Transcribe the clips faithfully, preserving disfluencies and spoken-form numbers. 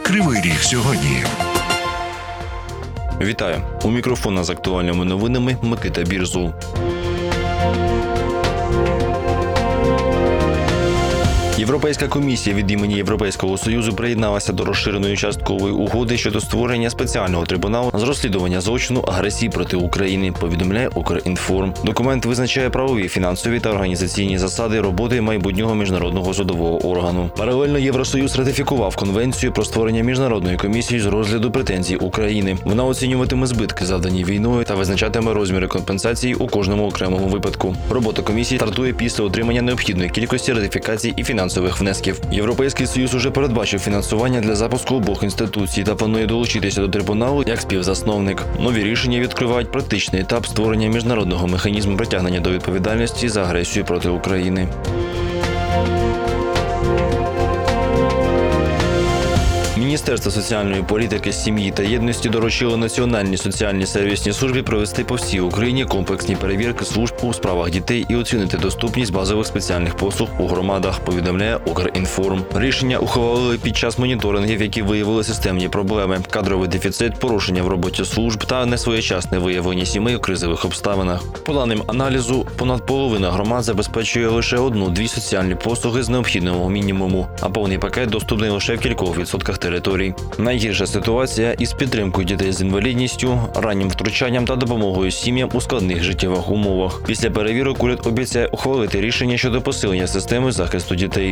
Кривий Ріг сьогодні. Вітаю! У мікрофона з актуальними новинами Микита Бірзул. Європейська комісія від імені Європейського Союзу приєдналася до розширеної часткової угоди щодо створення спеціального трибуналу з розслідування злочину агресії проти України, повідомляє Укрінформ. Документ визначає правові, фінансові та організаційні засади роботи майбутнього міжнародного судового органу. Паралельно Євросоюз ратифікував Конвенцію про створення міжнародної комісії з розгляду претензій України. Вона оцінюватиме збитки, завдані війною, та визначатиме розміри компенсації у кожному окремому випадку. Робота комісії стартує після отримання необхідної кількості ратифікацій і фінансових внесків. Європейський Союз уже передбачив фінансування для запуску обох інституцій та планує долучитися до трибуналу як співзасновник. Нові рішення відкривають практичний етап створення міжнародного механізму притягнення до відповідальності за агресію проти України. Міністерство соціальної політики, сім'ї та єдності доручило Національній соціальній сервісній службі провести по всій Україні комплексні перевірки служб у справах дітей і оцінити доступність базових спеціальних послуг у громадах, повідомляє Укрінформ. Рішення ухвалили під час моніторингів, які виявили системні проблеми, кадровий дефіцит, порушення в роботі служб та несвоєчасне виявлення сімей у кризових обставинах. По даним аналізу, понад половина громад забезпечує лише одну-дві соціальні послуги з необхідного мінімуму, а повний пакет доступний лише в кількох відсотках територій. Найгірша ситуація із підтримкою дітей з інвалідністю, раннім втручанням та допомогою сім'ям у складних життєвих умовах. Після перевірок уряд обіцяє ухвалити рішення щодо посилення системи захисту дітей.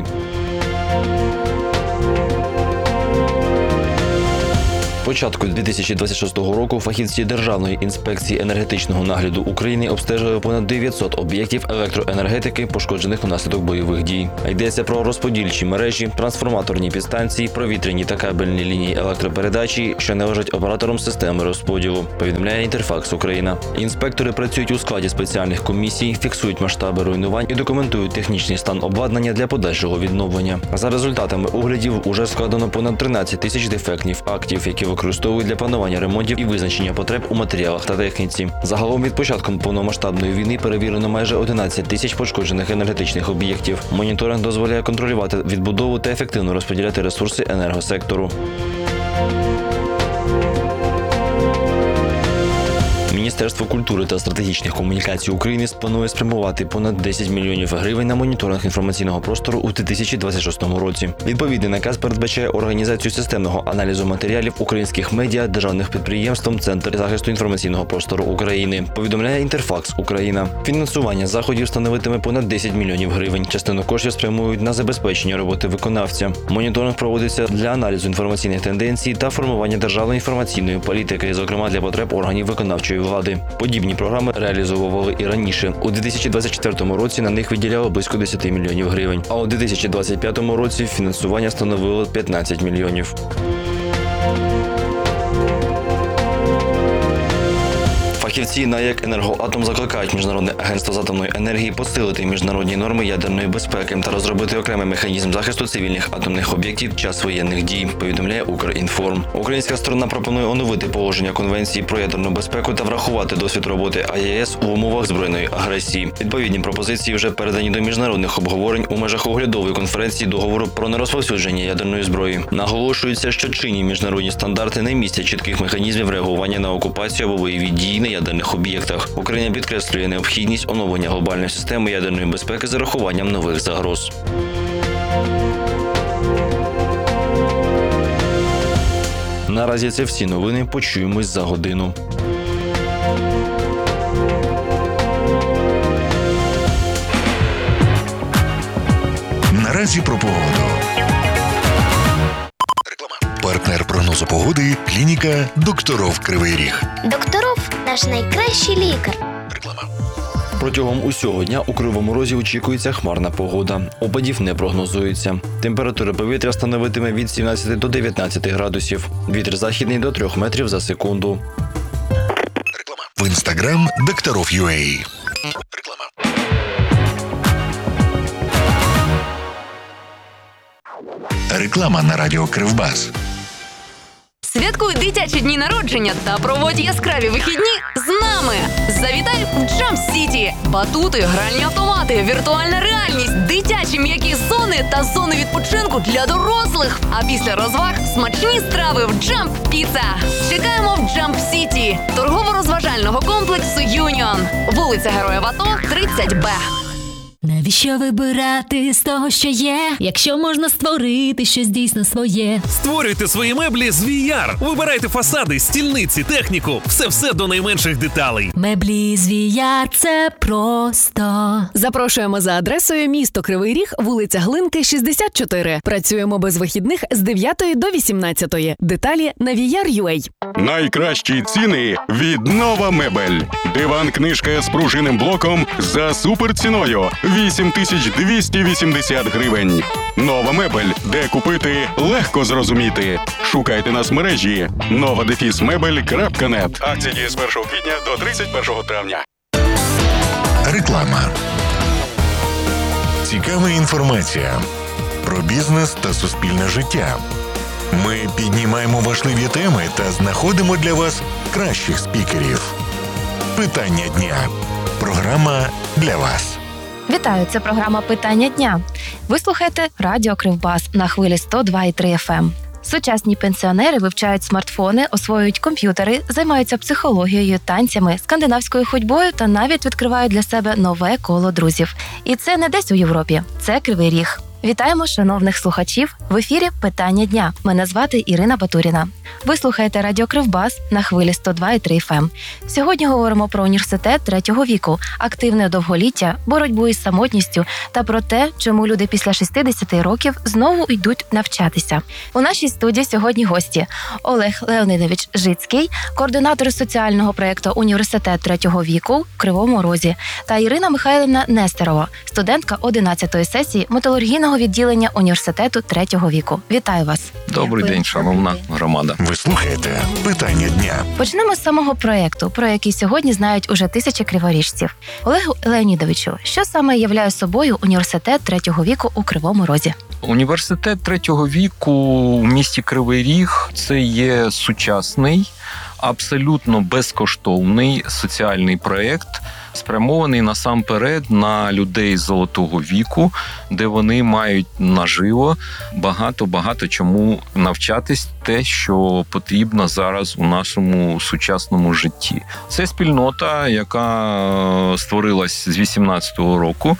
Початку дві тисячі двадцять шостого року фахівці Державної інспекції енергетичного нагляду України обстежили понад дев'ятсот об'єктів електроенергетики, пошкоджених унаслідок бойових дій. Йдеться про розподільчі мережі, трансформаторні підстанції, провітряні та кабельні лінії електропередачі, що належать операторам системи розподілу, повідомляє Інтерфакс Україна. Інспектори працюють у складі спеціальних комісій, фіксують масштаби руйнувань і документують технічний стан обладнання для подальшого відновлення. За результатами оглядів уже складено понад тринадцять тисяч дефектних актів, які використовують для планування ремонтів і визначення потреб у матеріалах та техніці. Загалом від початку повномасштабної війни перевірено майже одинадцять тисяч пошкоджених енергетичних об'єктів. Моніторинг дозволяє контролювати відбудову та ефективно розподіляти ресурси енергосектору. Міністерство культури та стратегічних комунікацій України планує спрямувати понад десять мільйонів гривень на моніторинг інформаційного простору у дві тисячі двадцять шостому році. Відповідний наказ передбачає організацію системного аналізу матеріалів українських медіа державних підприємством Центр захисту інформаційного простору України, повідомляє Інтерфакс Україна. Фінансування заходів становитиме понад десять мільйонів гривень. Частину коштів спрямують на забезпечення роботи виконавця. Моніторинг проводиться для аналізу інформаційних тенденцій та формування державної інформаційної політики, зокрема для потреб органів виконавчої влади. Подібні програми реалізовували і раніше. У дві тисячі двадцять четвертому році на них виділяло близько десять мільйонів гривень, а у дві тисячі двадцять п'ятому році фінансування становило п'ятнадцять мільйонів. Фахівці НАЕК «Енергоатом» закликають Міжнародне агентство з атомної енергії посилити міжнародні норми ядерної безпеки та розробити окремий механізм захисту цивільних атомних об'єктів під час воєнних дій, повідомляє Укрінформ. Українська сторона пропонує оновити положення Конвенції про ядерну безпеку та врахувати досвід роботи А Є С у умовах збройної агресії. Відповідні пропозиції вже передані до міжнародних обговорень у межах оглядової конференції договору про нерозповсюдження ядерної зброї. Наголошується, що чинні міжнародні стандарти не містять чітких механізмів реагування на окупацію або бойові дії на ядерних об'єктах. Україна підкреслює необхідність оновлення глобальної системи ядерної безпеки з урахуванням нових загроз. Наразі це всі новини. Почуємось за годину. Наразі про погоду. Партнер прогнозу погоди – клініка «Докторов Кривий Ріг». Докторов – наш найкращий лікар. Реклама. Протягом усього дня у Кривому Розі очікується хмарна погода. Опадів не прогнозується. Температура повітря становитиме від сімнадцяти до дев'ятнадцяти градусів. Вітер західний до трьох метрів за секунду. Реклама. В інстаграм «Докторов ю а». Реклама. Реклама на радіо Кривбас. Святкуй дитячі дні народження та проводь яскраві вихідні з нами. Завітай в Jump City. Батути, гральні автомати, віртуальна реальність, дитячі м'які зони та зони відпочинку для дорослих. А після розваг смачні страви в Jump Pizza. Чекаємо в Jump City, торгово-розважального комплексу Юніон. Вулиця Героїв АТО, тридцять Б. Навіщо вибирати з того, що є, якщо можна створити щось дійсно своє? Створюйте свої меблі з ві ар. Вибирайте фасади, стільниці, техніку. Все-все до найменших деталей. Меблі з ві ар – це просто. Запрошуємо за адресою місто Кривий Ріг, вулиця Глинки, шістдесят чотири. Працюємо без вихідних з дев'ятої до вісімнадцятої. Деталі на ві ар точка ю а. Найкращі ціни від Нова Мебель. Диван-книжка з пружинним блоком за суперціною – вісім тисяч двісті вісімдесят гривень. Нова Мебель, де купити легко зрозуміти. Шукайте нас в мережі нова дефіс мебель крапка нет. Акція діє з першого квітня до тридцять першого травня. Реклама. Цікава інформація про бізнес та суспільне життя. Ми піднімаємо важливі теми та знаходимо для вас кращих спікерів. Питання дня. Програма для вас. Вітаю, це програма «Питання дня». Ви слухаєте Радіо Кривбас на хвилі сто два і три еф ем. Сучасні пенсіонери вивчають смартфони, освоюють комп'ютери, займаються психологією, танцями, скандинавською ходьбою та навіть відкривають для себе нове коло друзів. І це не десь у Європі, це Кривий Ріг. Вітаємо шановних слухачів! В ефірі «Питання дня». Мене звати Ірина Батуріна. Ви слухаєте Радіо Кривбас на хвилі сто два і три еф ем. Сьогодні говоримо про університет третього віку, активне довголіття, боротьбу із самотністю та про те, чому люди після шістдесяти років знову йдуть навчатися. У нашій студії сьогодні гості: Олег Леонідович Жицький, координатор соціального проєкту «Університет третього віку» в Кривому Розі, та Ірина Михайлівна Нестерова, студентка одинадцятої сесії металургійного відділення університету третього віку. Вітаю вас. Добрий день, шановна громада. Ви слухаєте «Питання дня». Почнемо з самого проєкту, про який сьогодні знають уже тисячі криворіжців. Олегу Леонідовичу, що саме являє собою університет третього віку у Кривому Розі? Університет третього віку у місті Кривий Ріг – це є сучасний, абсолютно безкоштовний соціальний проєкт, спрямований насамперед на людей золотого віку, де вони мають наживо багато-багато чому навчатись те, що потрібно зараз у нашому сучасному житті. Це спільнота, яка створилась з вісімнадцятого року,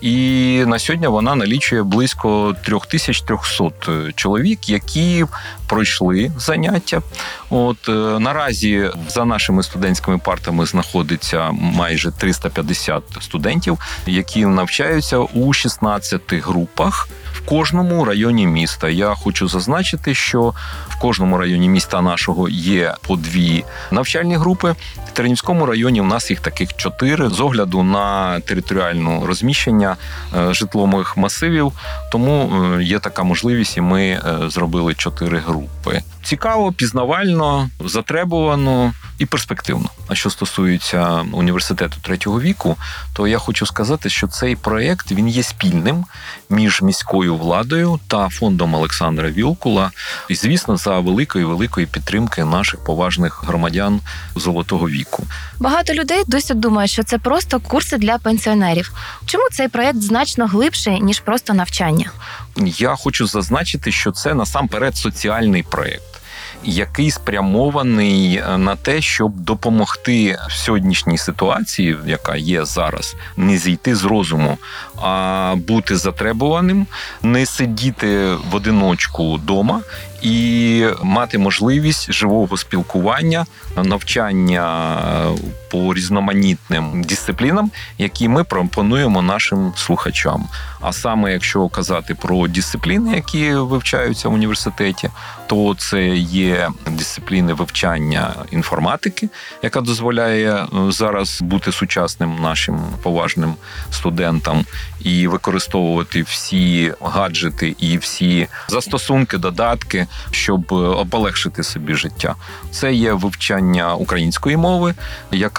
і на сьогодні вона налічує близько три тисячі триста чоловік, які пройшли заняття. От наразі за нашими студентськими партами знаходиться майже триста п'ятдесят студентів, які навчаються у шістнадцяти групах в кожному районі міста. Я хочу зазначити, що в кожному районі міста нашого є по дві навчальні групи. В Тернівському районі у нас їх таких чотири з огляду на територіальне розміщення житлових масивів. Тому є така можливість, і ми зробили чотири групи. Цікаво, пізнавально, затребувано і перспективно. А що стосується університету третього віку, то я хочу сказати, що цей проєкт, він є спільним між міською владою та фондом Олександра Вілкула. І, звісно, за великої-великої підтримки наших поважних громадян золотого віку. Багато людей досі думають, що це просто курси для пенсіонерів. Чому цей проєкт значно глибший, ніж просто навчання? Я хочу зазначити, що це насамперед соціальний проєкт, який спрямований на те, щоб допомогти в сьогоднішній ситуації, яка є зараз, не зійти з розуму, а бути затребуваним, не сидіти в одиночку вдома і мати можливість живого спілкування, навчання по різноманітним дисциплінам, які ми пропонуємо нашим слухачам. А саме, якщо казати про дисципліни, які вивчаються в університеті, то це є дисципліни вивчання інформатики, яка дозволяє зараз бути сучасним нашим поважним студентам і використовувати всі гаджети і всі застосунки, додатки, щоб полегшити собі життя. Це є вивчання української мови, яка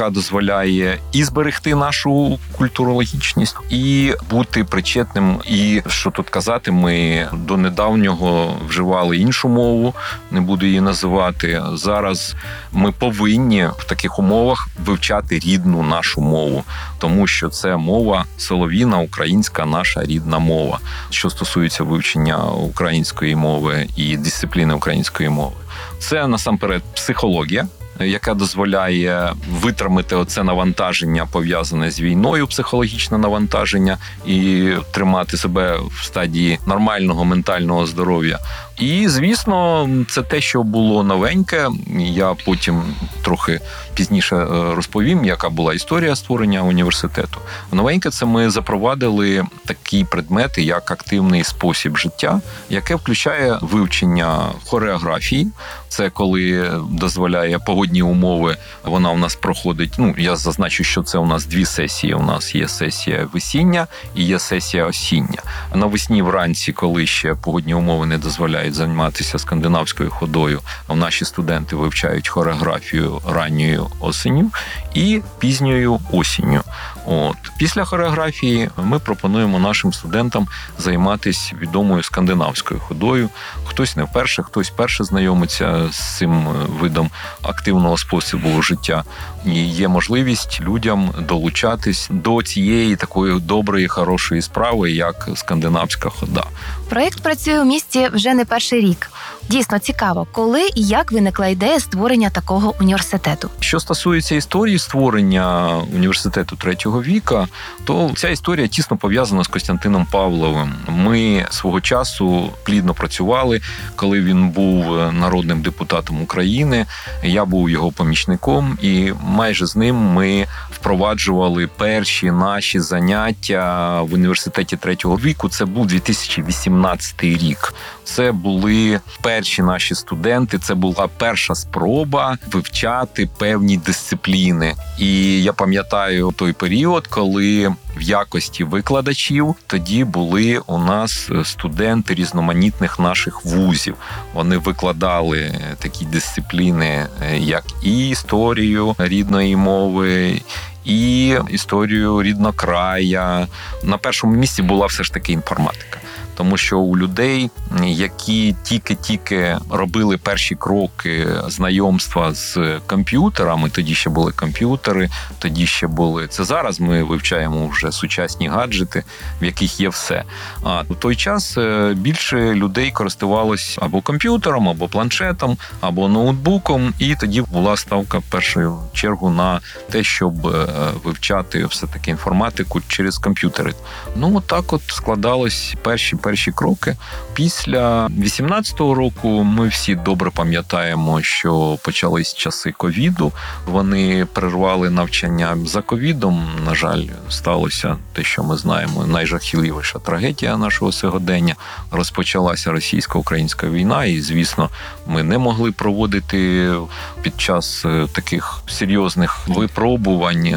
яка дозволяє і зберегти нашу культурологічність, і бути причетним. І, що тут казати, ми до недавнього вживали іншу мову, не буду її називати. Зараз ми повинні в таких умовах вивчати рідну нашу мову, тому що це мова солов'їна, українська наша рідна мова. Що стосується вивчення української мови і дисципліни української мови. Це, насамперед, психологія, яка дозволяє витримати оце навантаження, пов'язане з війною, психологічне навантаження, і тримати себе в стадії нормального ментального здоров'я. І, звісно, це те, що було новеньке. Я потім трохи пізніше розповім, яка була історія створення університету. Новеньке – це ми запровадили такі предмети, як активний спосіб життя, яке включає вивчення хореографії. Це коли дозволяє погодні умови, вона у нас проходить, ну, я зазначу, що це у нас дві сесії. У нас є сесія весіння і є сесія осіння. Навесні вранці, коли ще погодні умови не дозволяють займатися скандинавською ходою, наші студенти вивчають хореографію ранньою осінню і пізньою осінню. От. Після хореографії ми пропонуємо нашим студентам займатися відомою скандинавською ходою. Хтось не вперше, хтось перше знайомиться з цим видом активного способу життя. І є можливість людям долучатись до цієї такої доброї, хорошої справи, як скандинавська хода. Проєкт працює у місті вже не перший рік. Дійсно цікаво, коли і як виникла ідея створення такого університету. Що стосується історії створення університету третього віка, то ця історія тісно пов'язана з Костянтином Павловим. Ми свого часу плідно працювали, коли він був народним депутатом України. Я був його помічником, і майже з ним ми впроваджували перші наші заняття в університеті третього віку. Це був дві тисячі вісімнадцятий рік. Це були перші наші студенти, це була перша спроба вивчати певні дисципліни. І я пам'ятаю той період, коли в якості викладачів тоді були у нас студенти різноманітних наших вузів. Вони викладали такі дисципліни, як і історію рідної мови, і історію ріднокрая. На першому місці була все ж таки інформатика. Тому що у людей, які тільки-тільки робили перші кроки знайомства з комп'ютерами, тоді ще були комп'ютери, тоді ще були... Це зараз ми вивчаємо вже сучасні гаджети, в яких є все. А у той час більше людей користувалось або комп'ютером, або планшетом, або ноутбуком, і тоді була ставка в першу чергу на те, щоб вивчати все-таки інформатику через комп'ютери. Ну, отак от складались перші перші кроки. Після вісімнадцятого року ми всі добре пам'ятаємо, що почались часи ковіду. Вони перервали навчання. За ковідом, на жаль, сталося те, що ми знаємо, найжахливіша трагедія нашого сьогодення. Розпочалася російсько-українська війна, і, звісно, ми не могли проводити під час таких серйозних випробувань.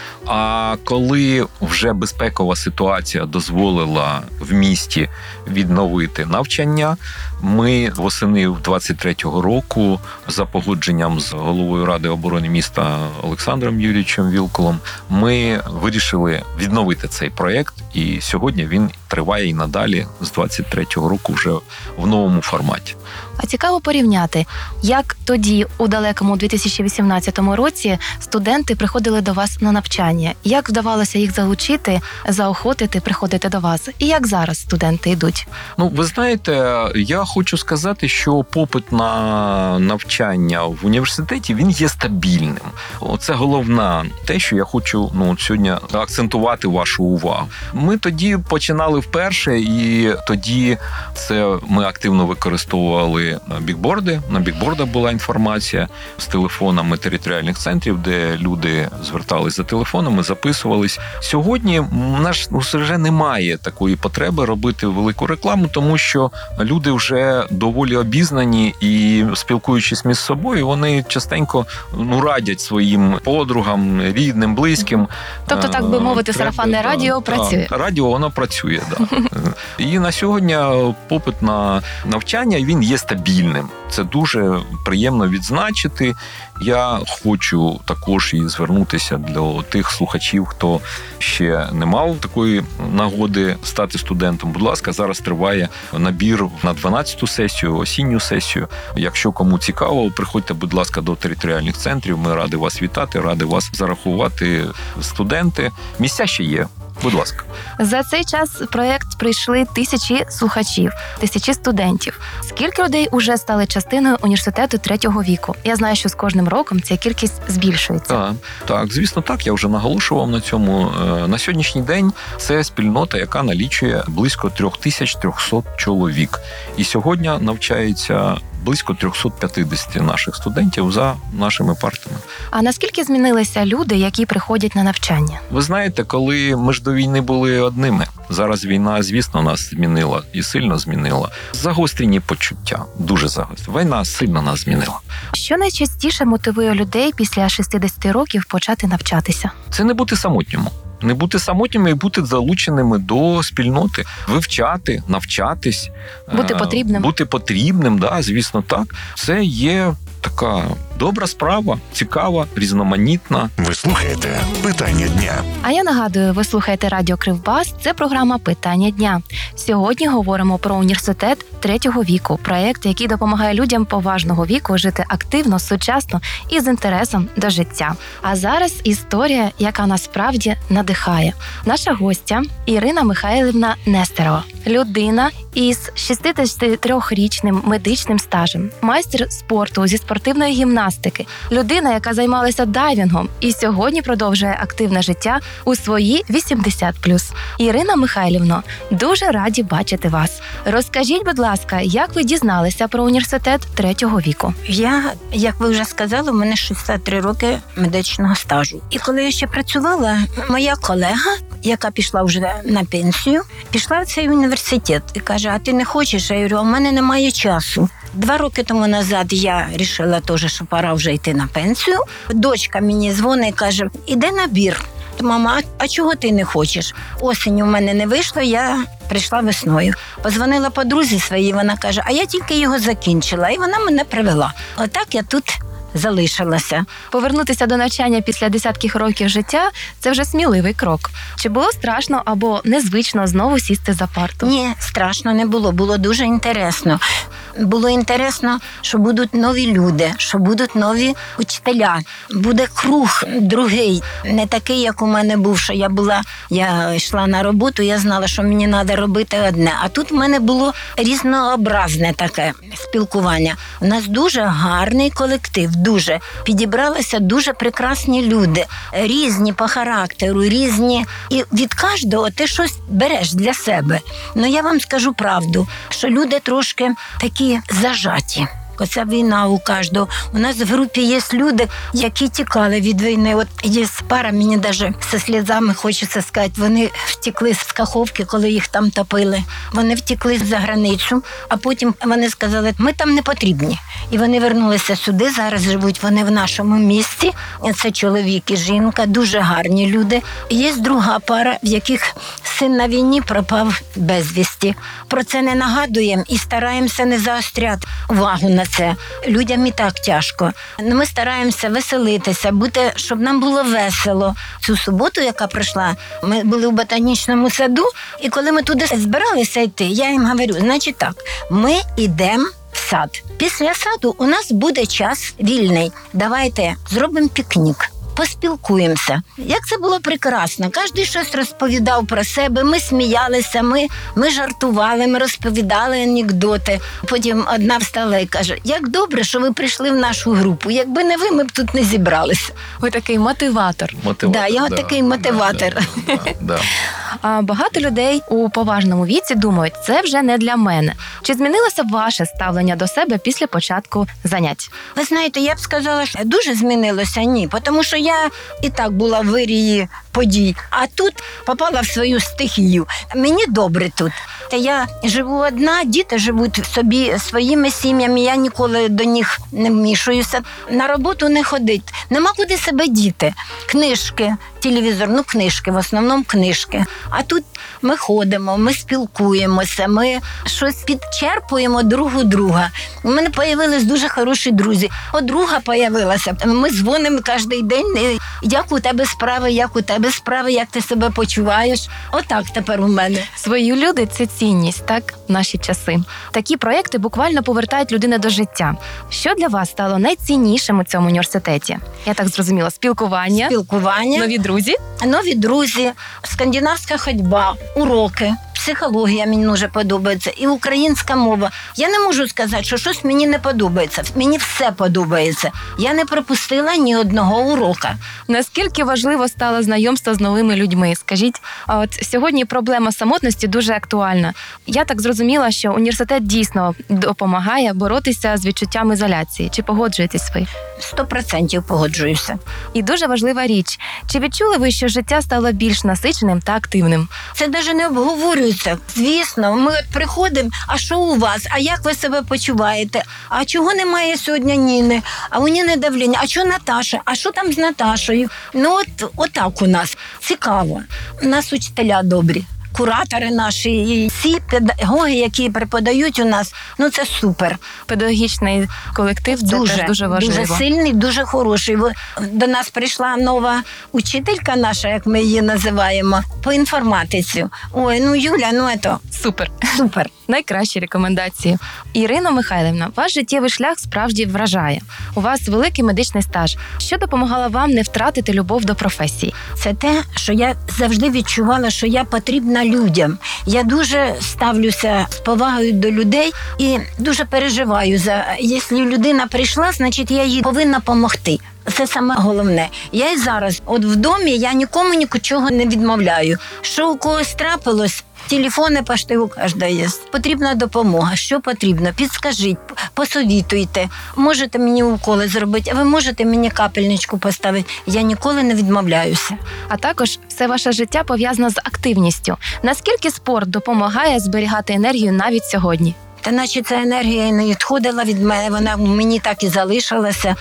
А коли вже безпекова ситуація дозволила в місті відновити навчання, ми восени двадцять третього року за погодженням з головою Ради оборони міста Олександром Юрійовичем Вілкулом ми вирішили відновити цей проєкт, і сьогодні він триває і надалі з двадцять третього року вже в новому форматі. А цікаво порівняти, як тоді, у далекому дві тисячі вісімнадцятому році, студенти приходили до вас на навчання. Як вдавалося їх залучити, заохотити, приходити до вас? І як зараз студенти йдуть? Ну, ви знаєте, я хочу сказати, що попит на навчання в університеті, він є стабільним. Це головне те, що я хочу ну, сьогодні акцентувати вашу увагу. Ми тоді починали вперше, і тоді це ми активно використовували бікборди. На бікбордах була інформація з телефонами територіальних центрів, де люди звертались за телефонами, записувались. Сьогодні в нас вже немає такої потреби робити велику рекламу, тому що люди вже доволі обізнані і, спілкуючись між собою, вони частенько ну, радять своїм подругам, рідним, близьким. Тобто, так би мовити, Треба, сарафанне радіо та, працює? Та, радіо, воно працює. Да. І на сьогодні попит на навчання, він є стабільним. Це дуже приємно відзначити. Я хочу також і звернутися до тих слухачів, хто ще не мав такої нагоди стати студентом. Будь ласка, зараз триває набір на дванадцяту сесію, осінню сесію. Якщо кому цікаво, приходьте, будь ласка, до територіальних центрів. Ми раді вас вітати, раді вас зарахувати студенти. Місця ще є. Будь ласка. За цей час в проєкт прийшли тисячі слухачів, тисячі студентів. Скільки людей уже стали частиною університету третього віку? Я знаю, що з кожним роком ця кількість збільшується. Так, так, звісно, так. Я вже наголошував на цьому. На сьогоднішній день це спільнота, яка налічує близько три тисячі триста чоловік. І сьогодні навчається близько триста п'ятдесят наших студентів за нашими партами. А наскільки змінилися люди, які приходять на навчання? Ви знаєте, коли ми ж до війни були одними, зараз війна, звісно, нас змінила і сильно змінила. Загострені почуття, дуже загострені. Війна сильно нас змінила. Що найчастіше мотивує людей після шістдесят років почати навчатися? Це не бути самотньому. Не бути самотніми і бути залученими до спільноти, вивчати, навчатись. Бути потрібним. Бути потрібним, да, звісно, так. Це є така добра справа, цікава, різноманітна. Ви слухаєте «Питання дня». А я нагадую, ви слухаєте Радіо Кривбас, це програма «Питання дня». Сьогодні говоримо про університет третього віку, проєкт, який допомагає людям поважного віку жити активно, сучасно і з інтересом до життя. А зараз історія, яка насправді надихає. Наша гостя Ірина Михайлівна Нестерова. Людина із шістдесятитрирічним медичним стажем, майстер спорту зі спортивної гімнастики, людина, яка займалася дайвінгом і сьогодні продовжує активне життя у свої вісімдесят плюс. Ірина Михайлівно, дуже раді бачити вас. Розкажіть, будь ласка, як ви дізналися про університет третього віку? Я, як ви вже сказали, у мене шістдесят три роки медичного стажу. І коли я ще працювала, моя колега, яка пішла вже на пенсію, пішла в цей університет і каже, а ти не хочеш? Я говорю, а в мене немає часу. Два роки тому назад я вирішила теж, що пора вже йти на пенсію. Дочка мені дзвонить і каже, іде набір. Мама, а чого ти не хочеш? Осінь у мене не вийшло, я прийшла весною. Позвонила подрузі своїй, вона каже, а я тільки його закінчила, і вона мене привела. Отак я тут залишилася. Повернутися до навчання після десятків років життя – це вже сміливий крок. Чи було страшно або незвично знову сісти за парту? Ні, страшно не було, було дуже інтересно. Було інтересно, що будуть нові люди, що будуть нові учителя. Буде круг другий, не такий, як у мене був, що я була, я йшла на роботу, я знала, що мені треба робити одне. А тут в мене було різнообразне таке спілкування. У нас дуже гарний колектив, дуже. Підібралися дуже прекрасні люди, різні по характеру, різні. І від кожного ти щось береш для себе. Ну, я вам скажу правду, що люди трошки такі зажаті. Оця війна у кожного. У нас в групі є люди, які тікали від війни. От є пара, мені навіть зі сльозами хочеться сказати, вони втекли з Каховки, коли їх там топили. Вони втекли за границю, а потім вони сказали, ми там не потрібні. І вони вернулися сюди, зараз живуть вони в нашому місті. Це чоловік і жінка, дуже гарні люди. Є друга пара, в яких син на війні пропав безвісті. Про це не нагадуємо і стараємося не заостряти увагу на це. Людям і так тяжко. Ми стараємося веселитися, бути, щоб нам було весело. Цю суботу, яка пройшла, ми були в ботанічному саду, і коли ми туди збиралися йти, я їм говорю, значить так, ми йдемо в сад. Після саду у нас буде час вільний. Давайте зробимо пікнік. Поспілкуємося. Як це було прекрасно. Кожен щось розповідав про себе, ми сміялися, ми, ми жартували, ми розповідали анекдоти. Потім одна встала і каже, як добре, що ви прийшли в нашу групу. Якби не ви, ми б тут не зібралися. Ви такий мотиватор. Мотиватор. Да, я да, такий мотиватор. Да, да, да, да. А багато людей у поважному віці думають, це вже не для мене. Чи змінилося ваше ставлення до себе після початку занять? Ви знаєте, я б сказала, що дуже змінилося, ні. Тому що я і так була в вирії подій, а тут попала в свою стихію. Мені добре тут. Та я живу одна, діти живуть собі своїми сім'ями, я ніколи до них не вмішуюся. На роботу не ходить, нема куди себе діти. Книжки, телевізор, ну книжки, в основному книжки. А тут ми ходимо, ми спілкуємося, ми щось підчерпуємо друг у друга. У мене появились дуже хороші друзі. Подруга появилася. Ми дзвонимо кожен день. Як у тебе справи, як у тебе справи, як ти себе почуваєш? Отак тепер у мене. Свої люди – це цінність, так, в наші часи. Такі проекти буквально повертають людину до життя. Що для вас стало найціннішим у цьому університеті? Я так зрозуміла, спілкування, Спілкування, нові друзі? нові друзі, скандинавська ходьба, уроки, психологія мені дуже подобається, і українська мова. Я не можу сказати, що щось мені не подобається. Мені все подобається. Я не пропустила ні одного урока. Наскільки важливо стало знайомство з новими людьми? Скажіть, а от сьогодні проблема самотності дуже актуальна. Я так зрозуміла, що університет дійсно допомагає боротися з відчуттям ізоляції. Чи погоджуєтесь ви? Сто процентів погоджуюся. І дуже важлива річ. Чи відчули ви, що життя стало більш насиченим та активним? Це навіть не обговорюється. Звісно, ми от приходимо, а що у вас? А як ви себе почуваєте? А чого немає сьогодні Ніни? А у Ніни давлення? А що Наташа? А що там з Наташою? Ну от, отак у нас. Цікаво. У нас учителя добрі. Куратори наші, і всі педагоги, які преподають у нас, ну це супер. Педагогічний колектив – це дуже, теж дуже важливо. Дуже сильний, дуже хороший. До нас прийшла нова учителька наша, як ми її називаємо, по інформатиці. Ой, ну Юля, ну це супер. Супер. Найкращі рекомендації. Ірино Михайлівна, ваш життєвий шлях справді вражає. У вас великий медичний стаж. Що допомагало вам не втратити любов до професії? Це те, що я завжди відчувала, що я потрібна людям. Я дуже ставлюся з повагою до людей і дуже переживаю за, якщо людина прийшла, значить я їй повинна допомогти. Це саме головне. Я і зараз, от в домі, я нікому нічого не відмовляю. Що у когось трапилось, телефони почти у кожного є. Потрібна допомога. Що потрібно? Підскажіть, посовітуйте. Можете мені уколи зробити, а ви можете мені капельничку поставити. Я ніколи не відмовляюся. А також все ваше життя пов'язано з активністю. Наскільки спорт допомагає зберігати енергію навіть сьогодні? Та наче ця енергія не відходила від мене, вона мені так і залишилася.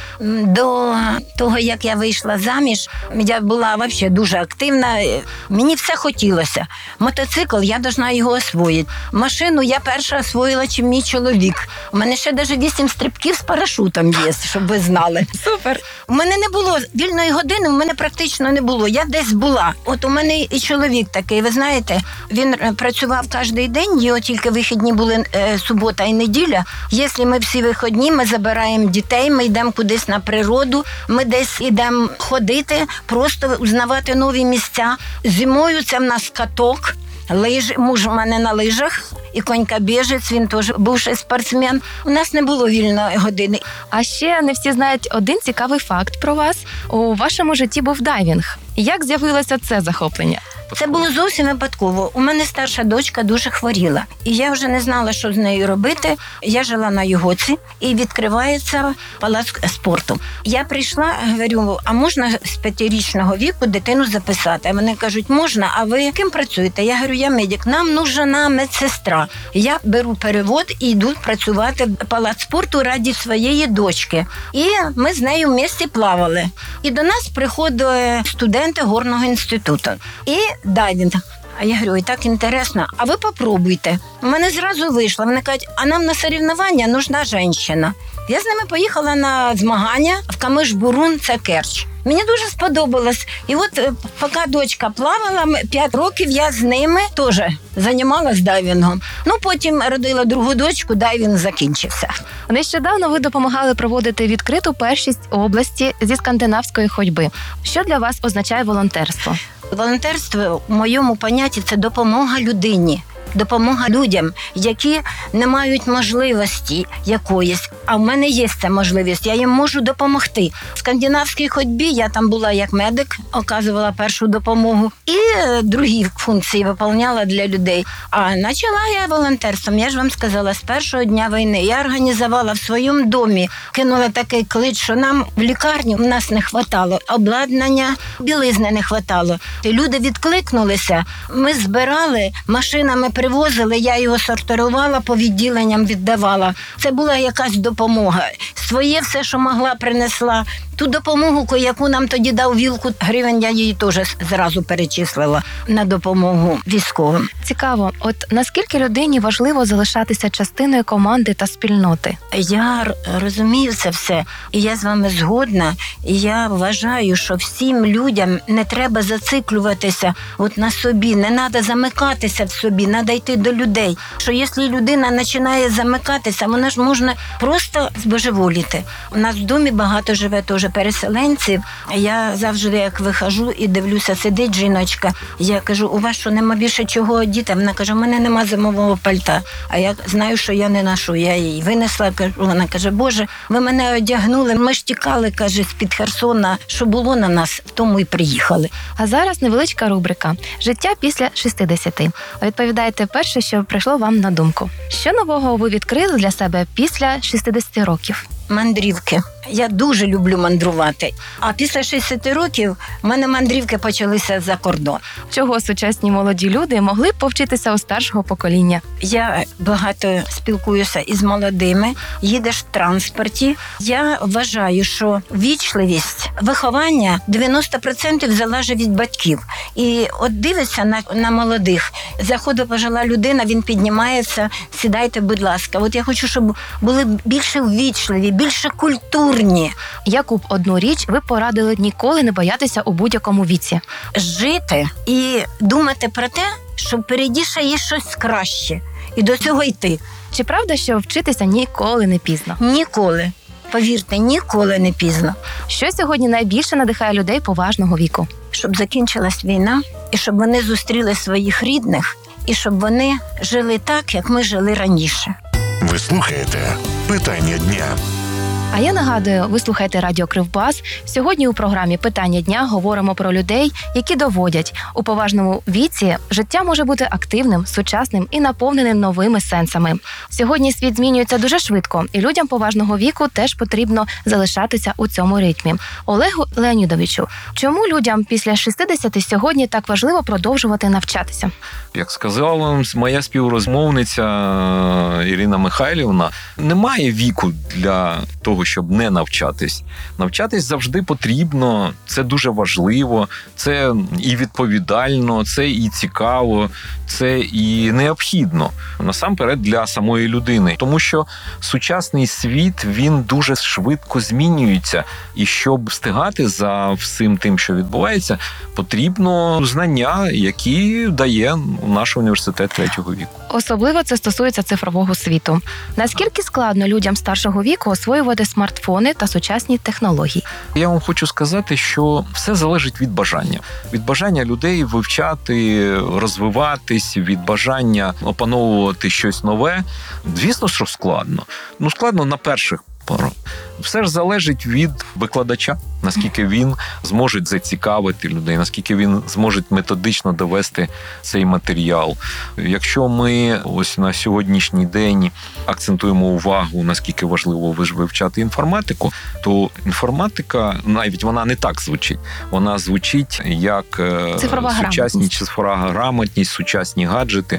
До того, як я вийшла заміж, я була взагалі дуже активна, мені все хотілося. Мотоцикл, я повинна його освоїти. Машину я перша освоїла, чим мій чоловік. У мене ще навіть вісім стрибків з парашутом є, щоб ви знали. Супер! У мене не було вільної години, у мене практично не було. Я десь була. От у мене і чоловік такий, ви знаєте, він працював кожен день, його тільки вихідні були е, субота і неділя. Якщо ми всі вихідні, ми забираємо дітей, ми йдемо кудись на природу, ми десь йдемо ходити, просто узнавати нові місця. Зимою це в нас каток. Лижі, муж у мене на лижах, і конькобіжець, він теж бувший спортсмен. У нас не було вільної години. А ще не всі знають один цікавий факт про вас. У вашому житті був дайвінг. Як з'явилося це захоплення? Це було зовсім випадково. У мене старша дочка дуже хворіла. І я вже не знала, що з нею робити. Я жила на Югоці, і відкривається палац спорту. Я прийшла, говорю, а можна з п'ятирічного віку дитину записати? А вони кажуть, можна, а ви ким працюєте? Я говорю, я медик, нам нужна медсестра. Я беру перевод і йду працювати в палац спорту раді своєї дочки. І ми з нею в місті плавали. І до нас приходили студенти горного інституту. І дайвінг. А я говорю, і так інтересно, а ви попробуйте. У мене зразу вийшло. Вони кажуть, а нам на соревновання нужна жінка. Я з ними поїхала на змагання в Камиш-Бурун, це Керч. Мені дуже сподобалось. І от поки дочка плавала, п'ять років я з ними теж займалась дайвінгом. Ну, потім родила другу дочку, дайвінг закінчився. Нещодавно ви допомагали проводити відкриту першість області зі скандинавської ходьби. Що для вас означає волонтерство? Волонтерство в моєму понятті – це допомога людині. Допомога людям, які не мають можливості якоїсь, а в мене є ця можливість, я їм можу допомогти. В скандинавській ходьбі я там була як медик, оказувала першу допомогу і другі функції виконувала для людей. А почала я волонтерством, я ж вам сказала, з першого дня війни. Я організувала в своєму домі, кинула такий клич, що нам в лікарні в нас не хватало обладнання, білизни не хватало. І люди відкликнулися, ми збирали, машинами привозили, я його сортувала, по відділенням віддавала. Це була якась допомога. Своє все, що могла, принесла. Ту допомогу, яку нам тоді дав Вілкут гривень, я її теж зразу перечислила на допомогу військовим. Цікаво, от наскільки людині важливо залишатися частиною команди та спільноти? Я розумію це все, і я з вами згодна, і я вважаю, що всім людям не треба зациклюватися от на собі, не треба замикатися в собі, треба йти до людей. Що якщо людина починає замикатися, вона ж можна просто збожеволіти. У нас в домі багато живе теж переселенців. Я завжди, як вихожу і дивлюся, сидить жіночка, я кажу, у вас що, нема більше чого одіти? Вона каже, у мене нема зимового пальта. А я знаю, що я не ношу. Я її винесла, кажу, вона каже, Боже, ви мене одягнули, ми ж тікали, каже, з-під Херсона, що було на нас, в тому і приїхали. А зараз невеличка рубрика «Життя після шістдесяти». Відповідайте перше, що прийшло вам на думку. Що нового ви відкрили для себе після шістдесяти років? Мандрівки. Я дуже люблю мандрувати. А після шістдесяти років в мене мандрівки почалися за кордон. Чого сучасні молоді люди могли б повчитися у старшого покоління? Я багато спілкуюся із молодими, їдеш в транспорті. Я вважаю, що вічливість, виховання дев'яносто відсотків залежить від батьків. І от дивишся на, на молодих. Заходить пожила людина, він піднімається, сідайте, будь ласка. От я хочу, щоб були більше ввічливі, більше культурні. Яку б одну річ ви порадили ніколи не боятися у будь-якому віці? Жити і думати про те, що впереді ще є щось краще. І до цього йти. Чи правда, що вчитися ніколи не пізно? Ніколи. Повірте, ніколи не пізно. Що сьогодні найбільше надихає людей поважного віку? Щоб закінчилась війна, і щоб вони зустріли своїх рідних, і щоб вони жили так, як ми жили раніше. Ви слухаєте «Питання дня». А я нагадую, ви слухаєте Радіо Кривбас. Сьогодні у програмі «Питання дня» говоримо про людей, які доводять, у поважному віці життя може бути активним, сучасним і наповненим новими сенсами. Сьогодні світ змінюється дуже швидко, і людям поважного віку теж потрібно залишатися у цьому ритмі. Олегу Леонідовичу, чому людям після шістдесяти сьогодні так важливо продовжувати навчатися? Як сказала моя співрозмовниця Ірина Михайлівна, немає віку для того, щоб не навчатись. Навчатись завжди потрібно, це дуже важливо, це і відповідально, це і цікаво, це і необхідно. Насамперед для самої людини. Тому що сучасний світ, він дуже швидко змінюється. І щоб встигати за всім тим, що відбувається, потрібно знання, які дає наш університет третього віку. Особливо це стосується цифрового світу. Наскільки складно людям старшого віку освоювати смартфони та сучасні технології? Я вам хочу сказати, що все залежить від бажання. Від бажання людей вивчати, розвиватись, від бажання опановувати щось нове. Звісно, що складно. Ну, складно на перших порах. Все ж залежить від викладача, наскільки він зможе зацікавити людей, наскільки він зможе методично довести цей матеріал. Якщо ми ось на сьогоднішній день акцентуємо увагу, наскільки важливо вивчати інформатику, то інформатика, навіть вона не так звучить. Вона звучить як цифрова сучасні цифрова грамотність, сучасні гаджети.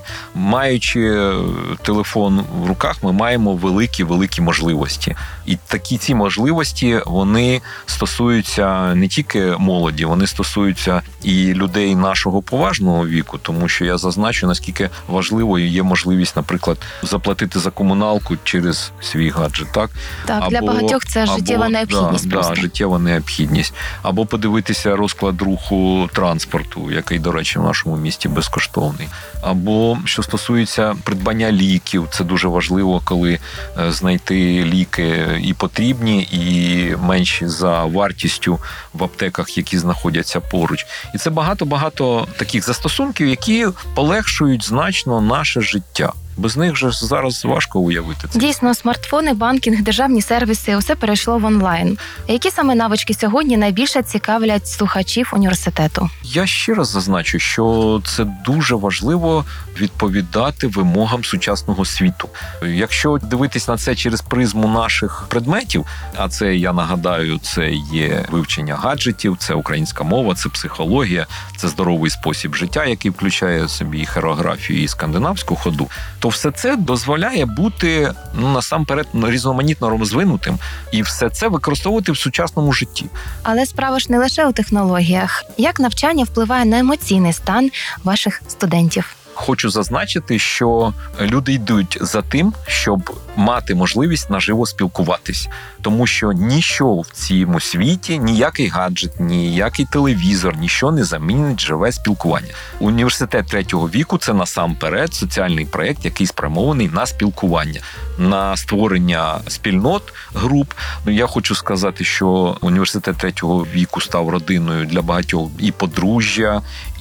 Маючи телефон в руках, ми маємо великі-великі можливості. І такі ці можливості, вони стосуються не тільки молоді, вони стосуються і людей нашого поважного віку, тому що я зазначу, наскільки важливою є можливість, наприклад, заплатити за комуналку через свій гаджет, так? Так, або, для багатьох це або, життєва необхідність да, просто. Да, життєва необхідність. Або подивитися розклад руху транспорту, який, до речі, в нашому місті безкоштовний. Або, що стосується придбання ліків, це дуже важливо, коли знайти ліки і потрібні, і менші за вартістю в аптеках, які знаходяться поруч. І це багато-багато таких застосунків, які полегшують значно наше життя. Без них же зараз важко уявити це. Дійсно, смартфони, банкінг, державні сервіси – усе перейшло в онлайн. Які саме навички сьогодні найбільше цікавлять слухачів університету? Я ще раз зазначу, що це дуже важливо відповідати вимогам сучасного світу. Якщо дивитись на це через призму наших предметів, а це, я нагадаю, це є вивчення гаджетів, це українська мова, це психологія, це здоровий спосіб життя, який включає в собі і хореографію, і скандинавську ходу, то все це дозволяє бути, ну, насамперед, різноманітно розвинутим і все це використовувати в сучасному житті. Але справа ж не лише у технологіях. Як навчання впливає на емоційний стан ваших студентів? Хочу зазначити, що люди йдуть за тим, щоб мати можливість наживо спілкуватись. Тому що ніщо в цьому світі, ніякий гаджет, ніякий телевізор, ніщо не замінить живе спілкування. Університет третього віку – це насамперед соціальний проєкт, який спрямований на спілкування, на створення спільнот, груп. Ну, я хочу сказати, що університет третього віку став родиною для багатьох і подружжя,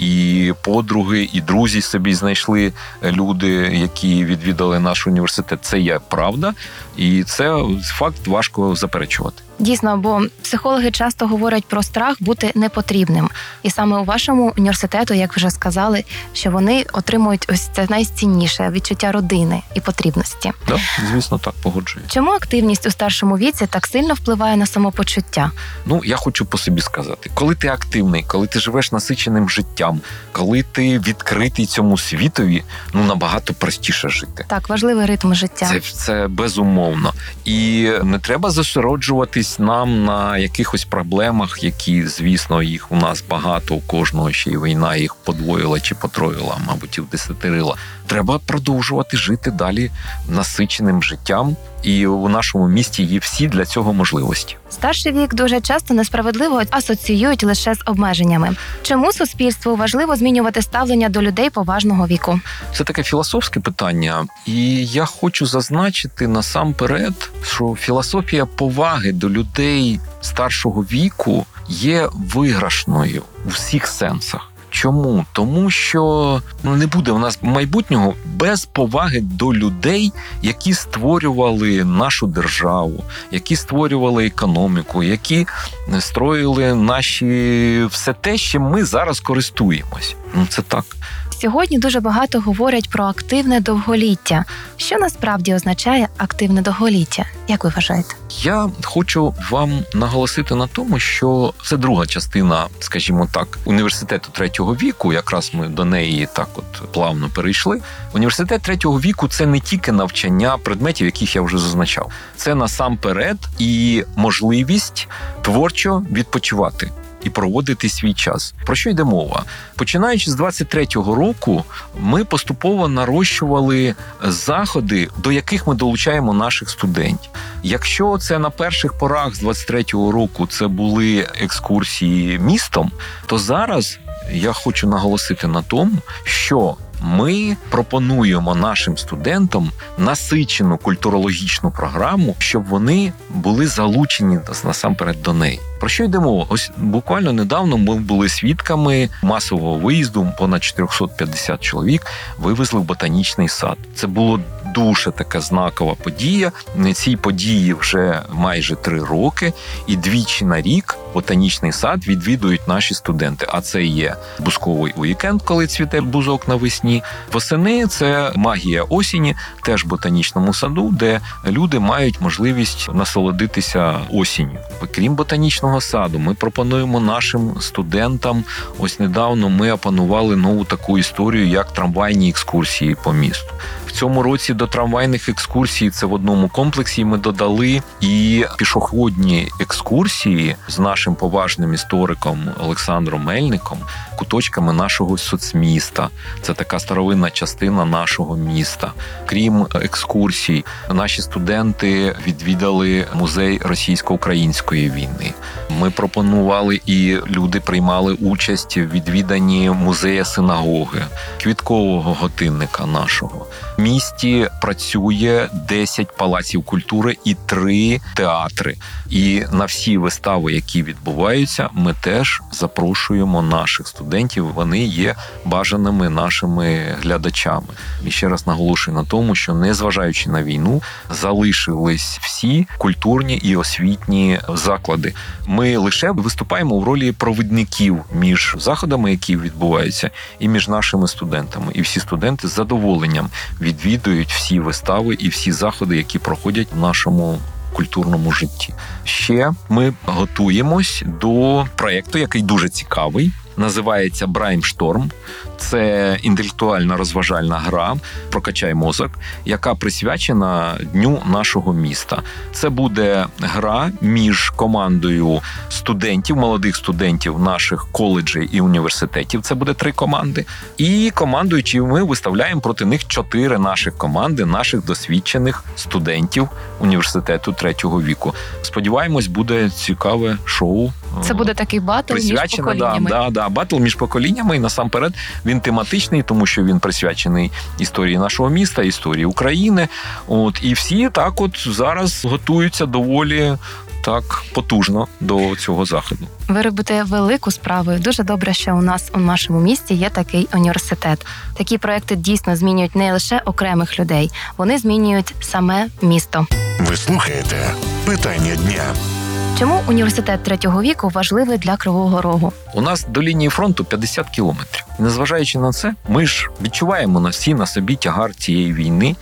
і подруги, і друзі собі знайшли люди, які відвідали наш університет. Це є правда, і це факт важко заперечувати. Дійсно, бо психологи часто говорять про страх бути непотрібним. І саме у вашому університету, як вже сказали, що вони отримують ось це найцінніше – відчуття родини і потрібності. Так, звісно, так, погоджуюсь. Чому активність у старшому віці так сильно впливає на самопочуття? Ну, я хочу по собі сказати. Коли ти активний, коли ти живеш насиченим життям, коли ти відкритий цьому світові, ну, набагато простіше жити. Так, важливий ритм життя. Це, це безумовно. І не треба зосереджуватись нам на якихось проблемах, які, звісно, їх у нас багато, у кожного ще й війна їх подвоїла чи потроїла, мабуть, і вдесятерила. Треба продовжувати жити далі насиченим життям, і у нашому місті є всі для цього можливості. Старший вік дуже часто несправедливо асоціюють лише з обмеженнями. Чому суспільству важливо змінювати ставлення до людей поважного віку? Це таке філософське питання, і я хочу зазначити насамперед, що філософія поваги до людей старшого віку є виграшною у всіх сенсах. Чому? Тому що ну, не буде в нас майбутнього без поваги до людей, які створювали нашу державу, які створювали економіку, які строїли наші все те, чим ми зараз користуємось. Ну, це так. Сьогодні дуже багато говорять про активне довголіття. Що насправді означає активне довголіття? Як ви вважаєте? Я хочу вам наголосити на тому, що це друга частина, скажімо так, університету третього віку, якраз ми до неї так от плавно перейшли. Університет третього віку – це не тільки навчання предметів, яких я вже зазначав. Це насамперед і можливість творчо відпочивати і проводити свій час. Про що йде мова? Починаючи з двадцять третього року, ми поступово нарощували заходи, до яких ми долучаємо наших студентів. Якщо це на перших порах з двадцять третього року це були екскурсії містом, то зараз я хочу наголосити на тому, що ми пропонуємо нашим студентам насичену культурологічну програму, щоб вони були залучені насамперед до неї. Про що йде мова? Ось буквально недавно ми були свідками масового виїзду, понад чотириста п'ятдесят чоловік вивезли в ботанічний сад. Це було дуже така знакова подія. Цій події вже майже три роки, і двічі на рік ботанічний сад відвідують наші студенти. А це є бузковий уікенд, коли цвіте бузок навесні. Восени – це магія осені, теж в ботанічному саду, де люди мають можливість насолодитися осінню. Крім ботанічного саду, ми пропонуємо нашим студентам, ось недавно ми опанували нову таку історію, як трамвайні екскурсії по місту. В цьому році до трамвайних екскурсій, це в одному комплексі, ми додали і пішохідні екскурсії з нашим поважним істориком Олександром Мельником, куточками нашого соцміста. Це така старовинна частина нашого міста. Крім екскурсій, наші студенти відвідали музей російсько-української війни. Ми пропонували, і люди приймали участь в відвіданні музея синагоги, квіткового годинника нашого. В місті працює десять палаців культури і три театри. І на всі вистави, які відбуваються, ми теж запрошуємо наших студентів. Вони є бажаними нашими глядачами. І ще раз наголошую на тому, що незважаючи на війну, залишились всі культурні і освітні заклади. Ми лише виступаємо в ролі провідників між заходами, які відбуваються, і між нашими студентами. І всі студенти з задоволенням відвідують всі вистави і всі заходи, які проходять в нашому культурному житті. Ще ми готуємось до проєкту, який дуже цікавий. називається Браймшторм. Це інтелектуальна розважальна гра «Прокачай мозок», яка присвячена Дню нашого міста. Це буде гра між командою студентів, молодих студентів наших коледжів і університетів. Це буде три команди. І командою, чи ми виставляємо проти них чотири наших команди, наших досвідчених студентів університету третього віку. Сподіваємось, буде цікаве шоу. Це буде такий батл між поколіннями. Да, да, да, батл між поколіннями, і насамперед він тематичний, тому що він присвячений історії нашого міста, історії України. От, і всі так от зараз готуються доволі так потужно до цього заходу. Ви робите велику справу. Дуже добре, що у нас у нашому місті є такий університет. Такі проекти дійсно змінюють не лише окремих людей, вони змінюють саме місто. Ви слухаєте «Питання дня». Чому університет третього віку важливий для Кривого Рогу? У нас до лінії фронту п'ятдесят кілометрів. І незважаючи на це, ми ж відчуваємо на всі на собі тягар цієї війни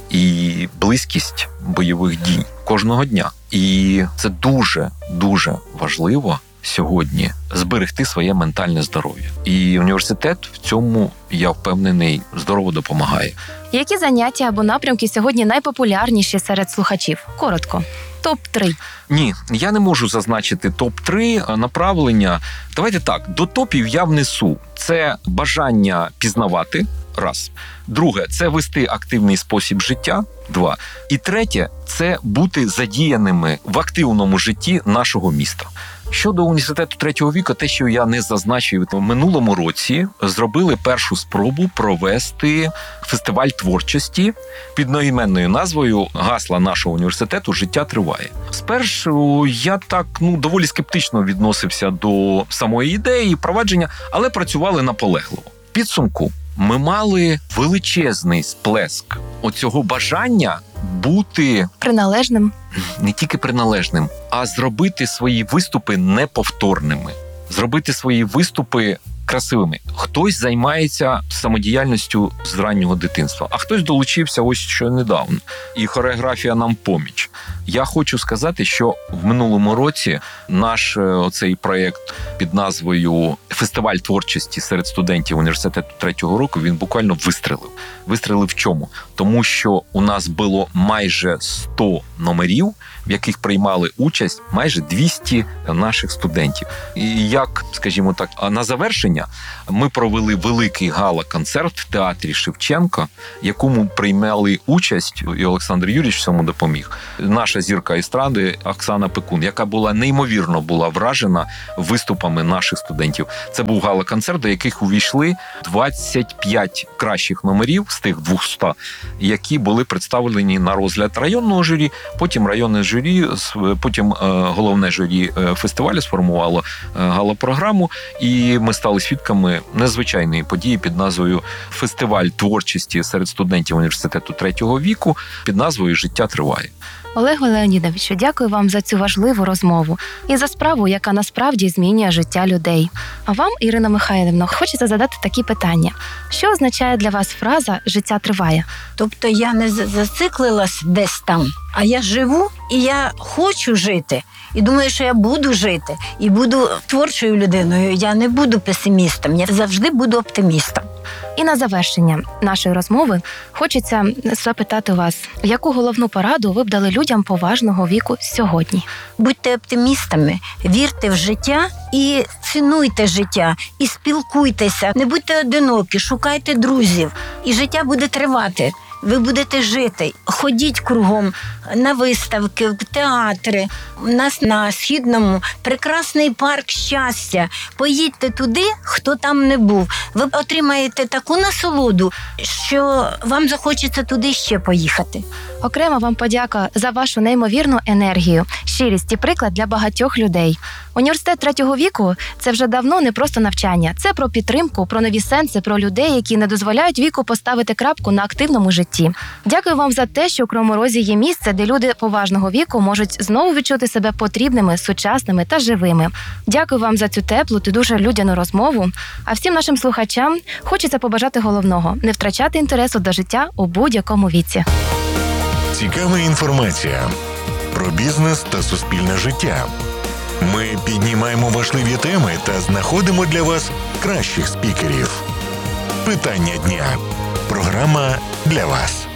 і близькість бойових дій кожного дня. І це дуже-дуже важливо сьогодні зберегти своє ментальне здоров'я. І університет в цьому, я впевнений, здорово допомагає. Які заняття або напрямки сьогодні найпопулярніші серед слухачів? Коротко. топ три. Ні, я не можу зазначити топ три направлення. Давайте так, до топів я внесу. Це бажання пізнавати, раз. Друге, це вести активний спосіб життя, два. І третє, це бути задіяними в активному житті нашого міста. Щодо університету третього віку, те, що я не зазначив, в минулому році зробили першу спробу провести фестиваль творчості під одноіменною назвою гасла нашого університету «Життя триває». Спершу я так, ну, доволі скептично відносився до самої ідеї, провадження, але працювали наполегливо. В підсумку ми мали величезний сплеск оцього бажання бути приналежним. Не тільки приналежним, а зробити свої виступи неповторними, зробити свої виступи красивими. Хтось займається самодіяльністю з раннього дитинства, а хтось долучився ось що недавно. І хореографія нам поміч. Я хочу сказати, що в минулому році наш оцей проєкт під назвою «Фестиваль творчості серед студентів університету третього року» він буквально вистрелив. Вистрелив в чому? Тому що у нас було майже сто номерів, в яких приймали участь майже двісті наших студентів. І як, скажімо так, на завершення ми провели великий гала-концерт в театрі Шевченка, якому приймали участь, і Олександр Юрійович в цьому допоміг, наша зірка естради Оксана Пекун, яка була неймовірно була вражена виступами наших студентів. Це був гала-концерт, до яких увійшли двадцять п'ять кращих номерів з тих двохсот, які були представлені на розгляд районного журі, потім районне журі, потім головне журі фестивалю сформувало гала-програму, і ми стали свідками незвичайної події під назвою «Фестиваль творчості серед студентів університету третього віку» під назвою «Життя триває». Олегу Леонідовичу, дякую вам за цю важливу розмову і за справу, яка насправді змінює життя людей. А вам, Ірина Михайлівна, хочеться задати такі питання. Що означає для вас фраза «життя триває»? Тобто я не зациклилась десь там, а я живу і я хочу жити. І думаю, що я буду жити. І буду творчою людиною. Я не буду песимістом, я завжди буду оптимістом. І на завершення нашої розмови хочеться запитати вас, яку головну пораду ви б дали людям поважного віку сьогодні? Будьте оптимістами, вірте в життя і цінуйте життя, і спілкуйтеся. Не будьте одинокі, шукайте друзів, і життя буде тривати. Ви будете жити. Ходіть кругом на виставки, в театри. У нас на Східному прекрасний парк щастя. Поїдьте туди, хто там не був. Ви отримаєте таку насолоду, що вам захочеться туди ще поїхати. Окремо вам подяка за вашу неймовірну енергію, щирість і приклад для багатьох людей. Університет третього віку – це вже давно не просто навчання. Це про підтримку, про нові сенси, про людей, які не дозволяють віку поставити крапку на активному житті. Дякую вам за те, що у Кривому Розі є місце, де люди поважного віку можуть знову відчути себе потрібними, сучасними та живими. Дякую вам за цю теплу та дуже людяну розмову. А всім нашим слухачам хочеться побажати головного – не втрачати інтересу до життя у будь-якому віці. Цікава інформація про бізнес та суспільне життя. Ми піднімаємо важливі теми та знаходимо для вас кращих спікерів. Питання дня. Програма для вас.